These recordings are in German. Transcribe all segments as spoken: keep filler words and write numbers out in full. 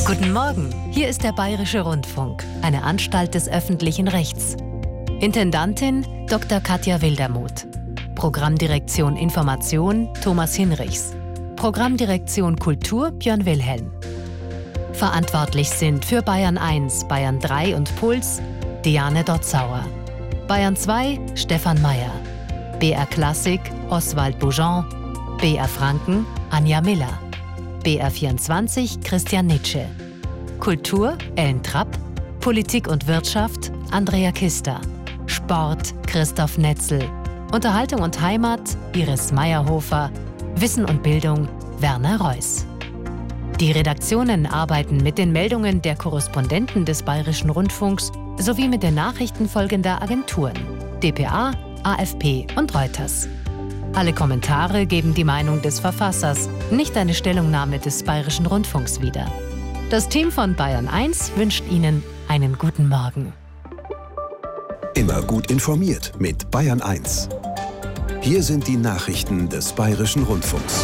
Guten Morgen, hier ist der Bayerische Rundfunk, eine Anstalt des öffentlichen Rechts. Intendantin Doktor Katja Wildermuth. Programmdirektion Information Thomas Hinrichs. Programmdirektion Kultur Björn Wilhelm. Verantwortlich sind für Bayern eins, Bayern drei und Puls Diane Dotzauer. Bayern zwei Stefan Mayer. B R Klassik Oswald Boujon. B R Franken Anja Miller. B R vierundzwanzig Christian Nitsche. Kultur Ellen Trapp. Politik und Wirtschaft Andrea Kister. Sport Christoph Netzel. Unterhaltung und Heimat Iris Meyerhofer. Wissen und Bildung Werner Reuss. Die Redaktionen arbeiten mit den Meldungen der Korrespondenten des Bayerischen Rundfunks sowie mit den Nachrichten folgender Agenturen: D P A, A F P und Reuters. Alle Kommentare geben die Meinung des Verfassers, nicht eine Stellungnahme des Bayerischen Rundfunks wieder. Das Team von Bayern eins wünscht Ihnen einen guten Morgen. Immer gut informiert mit Bayern eins. Hier sind die Nachrichten des Bayerischen Rundfunks.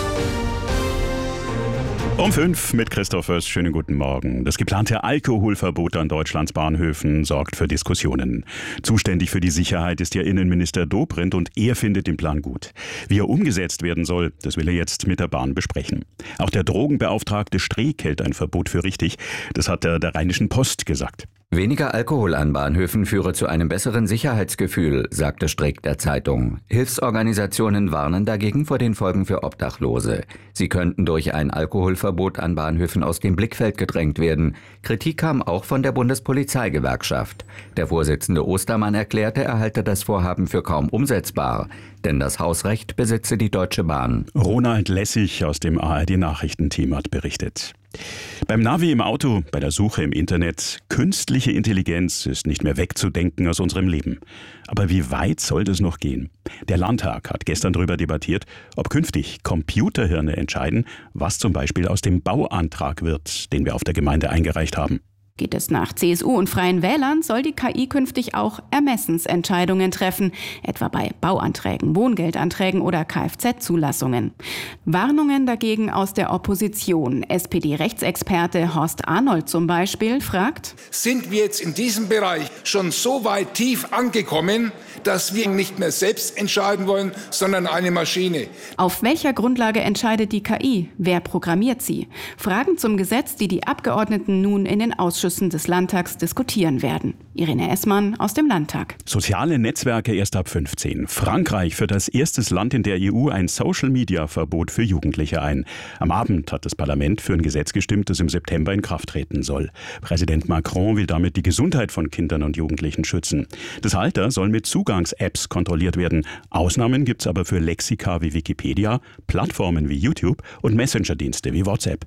Um fünf mit Christoph Oers. Schönen guten Morgen. Das geplante Alkoholverbot an Deutschlands Bahnhöfen sorgt für Diskussionen. Zuständig für die Sicherheit ist ja Innenminister Dobrindt und er findet den Plan gut. Wie er umgesetzt werden soll, das will er jetzt mit der Bahn besprechen. Auch der Drogenbeauftragte Streeck hält ein Verbot für richtig. Das hat er der Rheinischen Post gesagt. Weniger Alkohol an Bahnhöfen führe zu einem besseren Sicherheitsgefühl, sagte Streeck der Zeitung. Hilfsorganisationen warnen dagegen vor den Folgen für Obdachlose. Sie könnten durch ein Alkoholverbot an Bahnhöfen aus dem Blickfeld gedrängt werden. Kritik kam auch von der Bundespolizeigewerkschaft. Der Vorsitzende Ostermann erklärte, er halte das Vorhaben für kaum umsetzbar. Denn das Hausrecht besitze die Deutsche Bahn. Ronald Lessig aus dem A R D-Nachrichtenteam hat berichtet. Beim Navi im Auto, bei der Suche im Internet, künstliche Intelligenz ist nicht mehr wegzudenken aus unserem Leben. Aber wie weit soll das noch gehen? Der Landtag hat gestern darüber debattiert, ob künftig Computerhirne entscheiden, was zum Beispiel aus dem Bauantrag wird, den wir auf der Gemeinde eingereicht haben. Geht es nach C S U und Freien Wählern, soll die K I künftig auch Ermessensentscheidungen treffen, etwa bei Bauanträgen, Wohngeldanträgen oder Kfz-Zulassungen. Warnungen dagegen aus der Opposition. S P D-Rechtsexperte Horst Arnold zum Beispiel fragt: Sind wir jetzt in diesem Bereich schon so weit tief angekommen, dass wir nicht mehr selbst entscheiden wollen, sondern eine Maschine? Auf welcher Grundlage entscheidet die K I? Wer programmiert sie? Fragen zum Gesetz, die die Abgeordneten nun in den Ausschüssen des Landtags diskutieren werden. Irene Essmann aus dem Landtag. Soziale Netzwerke erst ab fünfzehn. Frankreich führt als erstes Land in der E U ein Social-Media-Verbot für Jugendliche ein. Am Abend hat das Parlament für ein Gesetz gestimmt, das im September in Kraft treten soll. Präsident Macron will damit die Gesundheit von Kindern und Jugendlichen schützen. Das Alter soll mit Zugangs-Apps kontrolliert werden. Ausnahmen gibt es aber für Lexika wie Wikipedia, Plattformen wie YouTube und Messenger-Dienste wie WhatsApp.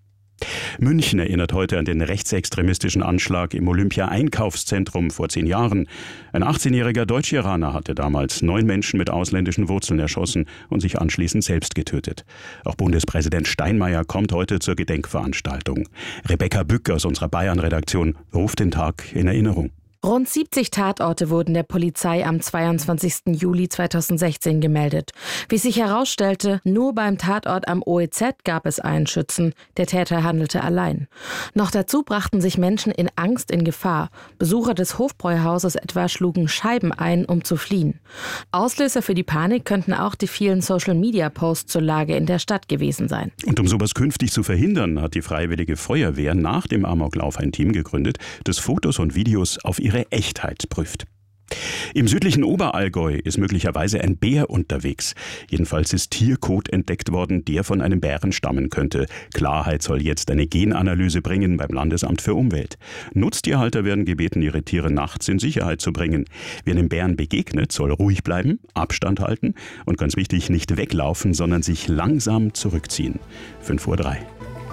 München erinnert heute an den rechtsextremistischen Anschlag im Olympia-Einkaufszentrum vor zehn Jahren. Ein achtzehnjähriger Deutsch-Iraner hatte damals neun Menschen mit ausländischen Wurzeln erschossen und sich anschließend selbst getötet. Auch Bundespräsident Steinmeier kommt heute zur Gedenkveranstaltung. Rebecca Bück aus unserer Bayern-Redaktion ruft den Tag in Erinnerung. Rund siebzig Tatorte wurden der Polizei am zweiundzwanzigsten Juli zweitausendsechzehn gemeldet. Wie sich herausstellte, nur beim Tatort am O E Z gab es einen Schützen. Der Täter handelte allein. Noch dazu brachten sich Menschen in Angst in Gefahr. Besucher des Hofbräuhauses etwa schlugen Scheiben ein, um zu fliehen. Auslöser für die Panik könnten auch die vielen Social-Media-Posts zur Lage in der Stadt gewesen sein. Und um sowas künftig zu verhindern, hat die Freiwillige Feuerwehr nach dem Amoklauf ein Team gegründet, das Fotos und Videos auf ihre Echtheit prüft. Im südlichen Oberallgäu ist möglicherweise ein Bär unterwegs. Jedenfalls ist Tierkot entdeckt worden, der von einem Bären stammen könnte. Klarheit soll jetzt eine Genanalyse bringen beim Landesamt für Umwelt. Nutztierhalter werden gebeten, ihre Tiere nachts in Sicherheit zu bringen. Wer einem Bären begegnet, soll ruhig bleiben, Abstand halten und ganz wichtig, nicht weglaufen, sondern sich langsam zurückziehen. fünf Uhr drei.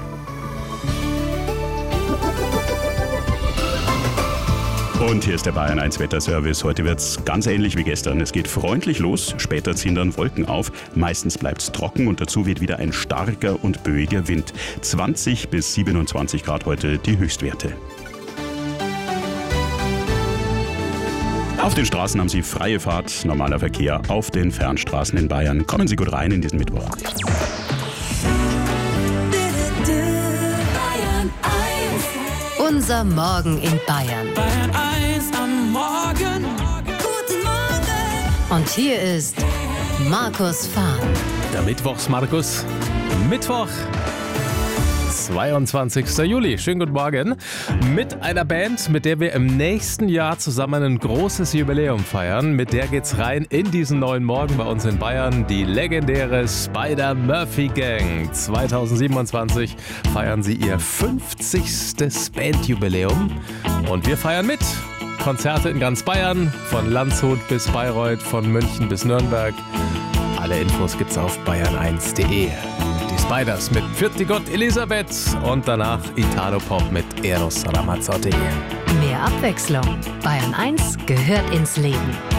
Und hier ist der Bayern eins Wetterservice. Heute wird es ganz ähnlich wie gestern. Es geht freundlich los, später ziehen dann Wolken auf. Meistens bleibt es trocken und dazu weht wieder ein starker und böiger Wind. zwanzig bis siebenundzwanzig Grad heute die Höchstwerte. Auf den Straßen haben Sie freie Fahrt, normaler Verkehr auf den Fernstraßen in Bayern. Kommen Sie gut rein in diesen Mittwoch. Bayern eins Unser Morgen in Bayern. Bayern eins am Morgen. Guten Morgen. Und hier ist Markus Fahr. Der Mittwochs, Markus. Mittwoch, zweiundzwanzigster Juli. Schönen guten Morgen. Mit einer Band, mit der wir im nächsten Jahr zusammen ein großes Jubiläum feiern. Mit der geht's rein in diesen neuen Morgen bei uns in Bayern. Die legendäre Spider-Murphy-Gang. zweitausendsiebenundzwanzig feiern sie ihr fünfzigstes Bandjubiläum. Und wir feiern mit. Konzerte in ganz Bayern, von Landshut bis Bayreuth, von München bis Nürnberg. Alle Infos gibt's auf bayern eins punkt de. Die Spiders mit Pfiat Gott Elisabeth und danach Italo-Pop mit Eros Ramazzotti. Mehr Abwechslung. Bayern eins gehört ins Leben.